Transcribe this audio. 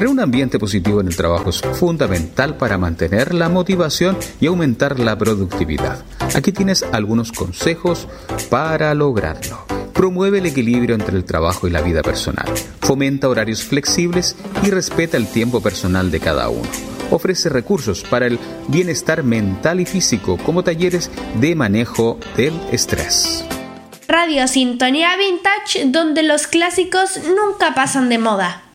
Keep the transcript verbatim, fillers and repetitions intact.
Crear un ambiente positivo en el trabajo es fundamental para mantener la motivación y aumentar la productividad. Aquí tienes algunos consejos para lograrlo. Promueve el equilibrio entre el trabajo y la vida personal. Fomenta horarios flexibles y respeta el tiempo personal de cada uno. Ofrece recursos para el bienestar mental y físico, como talleres de manejo del estrés. Radio Sintonía Vintage, donde los clásicos nunca pasan de moda.